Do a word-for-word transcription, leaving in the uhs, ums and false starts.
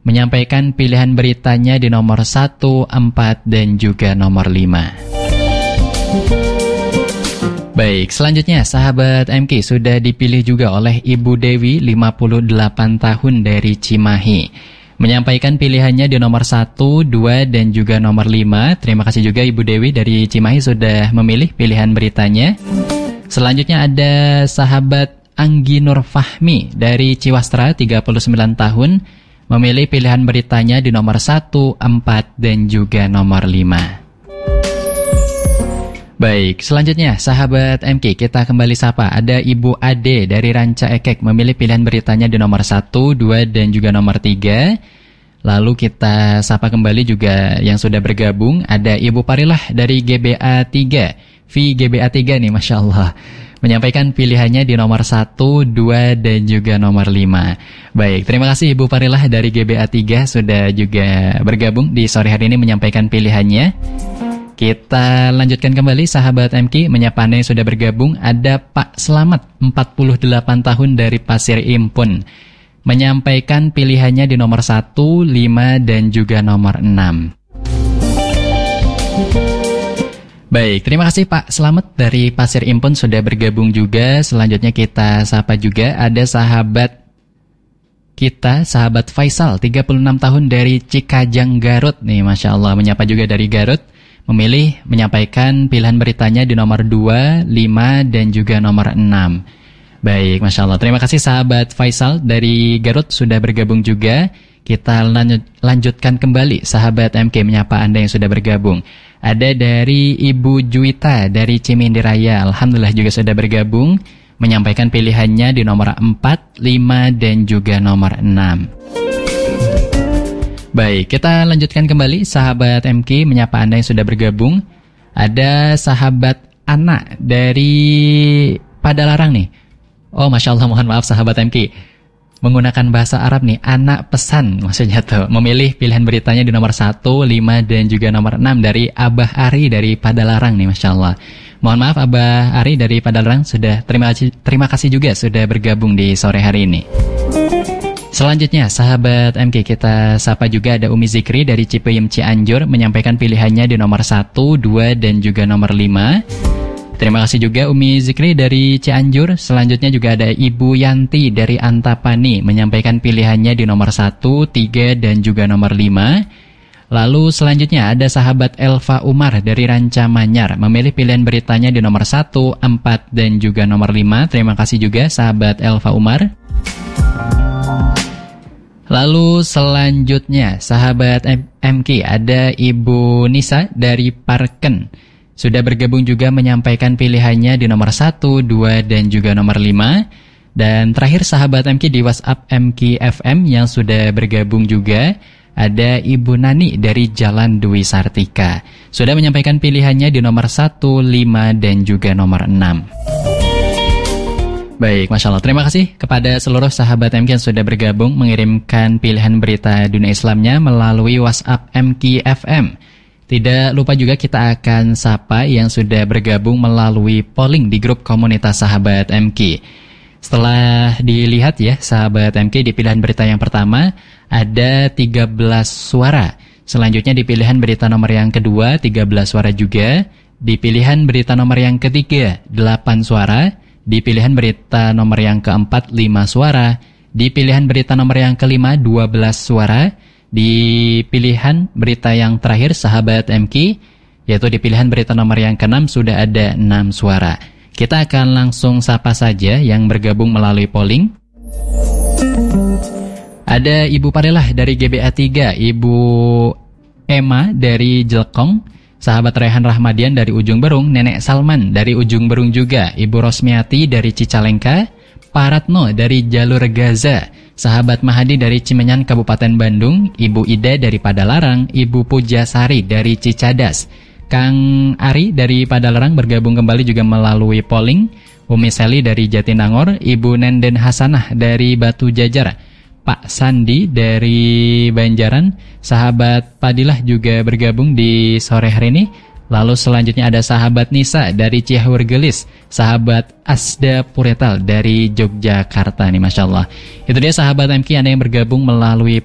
menyampaikan pilihan beritanya di nomor satu, empat, dan juga nomor lima. Baik, selanjutnya sahabat M K sudah dipilih juga oleh Ibu Dewi, lima puluh delapan tahun dari Cimahi. Menyampaikan pilihannya di nomor satu, dua, dan juga nomor lima. Terima kasih juga Ibu Dewi dari Cimahi sudah memilih pilihan beritanya. Selanjutnya ada sahabat Anggi Nur Fahmi dari Ciwastra, tiga puluh sembilan tahun. Memilih pilihan beritanya di nomor satu, empat, dan juga nomor lima. Baik, selanjutnya sahabat M K kita kembali sapa. Ada Ibu Ade dari Ranca Ekek memilih pilihan beritanya di nomor satu, dua, dan juga nomor tiga. Lalu kita sapa kembali juga yang sudah bergabung. Ada Ibu Parilah dari G B A tiga, V G B A tiga nih, Masya Allah, menyampaikan pilihannya di nomor satu, dua, dan juga nomor lima. Baik, terima kasih Ibu Parilah dari G B A tiga sudah juga bergabung di sore hari ini menyampaikan pilihannya. Kita lanjutkan kembali sahabat M K, menyapa Anda yang sudah bergabung. Ada Pak Slamet, empat puluh delapan tahun dari Pasir Impun, menyampaikan pilihannya di nomor satu, lima, dan juga nomor enam. Baik, terima kasih Pak Slamet dari Pasir Impun sudah bergabung juga. Selanjutnya kita sapa juga ada sahabat kita, sahabat Faisal, tiga puluh enam tahun dari Cikajang, Garut nih, Masya Allah, menyapa juga dari Garut. Memilih menyampaikan pilihan beritanya di nomor dua, lima, dan juga nomor enam. Baik, Masya Allah. Terima kasih sahabat Faisal dari Garut sudah bergabung juga. Kita lanjut, lanjutkan kembali sahabat M K menyapa Anda yang sudah bergabung. Ada dari Ibu Juwita dari Cimindi Raya, alhamdulillah juga sudah bergabung. Menyampaikan pilihannya di nomor empat, lima, dan juga nomor enam. Baik, kita lanjutkan kembali sahabat M K menyapa Anda yang sudah bergabung. Ada sahabat Ana dari Padalarang nih. Oh, Masya Allah, mohon maaf sahabat M K, menggunakan bahasa Arab nih, anak pesan maksudnya tuh. Memilih pilihan beritanya di nomor satu, lima, dan juga nomor enam dari Abah Ari dari Padalarang nih, Masya Allah. Mohon maaf Abah Ari dari Padalarang sudah, terima kasih, terima kasih juga sudah bergabung di sore hari ini. Selanjutnya, sahabat M K kita sapa juga ada Umi Zikri dari Cipeyem Cianjur menyampaikan pilihannya di nomor satu, dua, dan juga nomor lima. Terima kasih juga Umi Zikri dari Cianjur. Selanjutnya juga ada Ibu Yanti dari Antapani menyampaikan pilihannya di nomor satu, tiga, dan juga nomor lima. Lalu selanjutnya ada sahabat Elva Umar dari Ranca Manyar memilih pilihan beritanya di nomor satu, empat, dan juga nomor lima. Terima kasih juga sahabat Elva Umar. Lalu selanjutnya sahabat M K ada Ibu Nisa dari Parken sudah bergabung juga menyampaikan pilihannya di nomor satu, dua, dan juga nomor lima. Dan terakhir sahabat M K di WhatsApp M K F M yang sudah bergabung juga ada Ibu Nani dari Jalan Dwi Sartika sudah menyampaikan pilihannya di nomor satu, lima, dan juga nomor enam. Baik, Masya Allah. Terima kasih kepada seluruh sahabat M K yang sudah bergabung mengirimkan pilihan berita dunia Islamnya melalui WhatsApp M K F M. Tidak lupa juga kita akan sapa yang sudah bergabung melalui polling di grup komunitas sahabat M K. Setelah dilihat ya sahabat M K, di pilihan berita yang pertama ada tiga belas suara. Selanjutnya di pilihan berita nomor yang kedua tiga belas suara juga. Di pilihan berita nomor yang ketiga delapan suara. Di pilihan berita nomor yang keempat, lima suara. Di pilihan berita nomor yang kelima, dua belas suara. Di pilihan berita yang terakhir, sahabat M K, yaitu di pilihan berita nomor yang keenam, sudah ada enam suara. Kita akan langsung sapa saja yang bergabung melalui polling. Ada Ibu Parilah dari G B A tiga, Ibu Emma dari Jelkong, sahabat Rehan Rahmadian dari Ujung Berung, Nenek Salman dari Ujung Berung juga, Ibu Rosmiati dari Cicalengka, Pak Ratno dari Jalur Gaza, sahabat Mahadi dari Cimenyan Kabupaten Bandung, Ibu Ida dari Padalarang, Ibu Pujasari dari Cicadas, Kang Ari dari Padalarang bergabung kembali juga melalui polling, Umi Seli dari Jatinangor, Ibu Nenden Hasanah dari Batu Jajar, Pak Sandi dari Banjaran, sahabat Padilah juga bergabung di sore hari ini. Lalu selanjutnya ada sahabat Nisa dari Cihur Gelis, sahabat Asda Puretal dari Yogyakarta nih, Masya Allah. Itu dia sahabat M K Anda yang bergabung melalui